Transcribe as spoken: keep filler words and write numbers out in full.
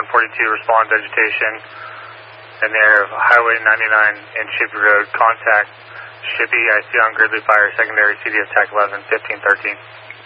forty-two, respond vegetation in the area of Highway ninety-nine and Shippey Road. Contact Shippey. I see on Gridley Fire, secondary C D F T A C eleven, fifteen thirteen.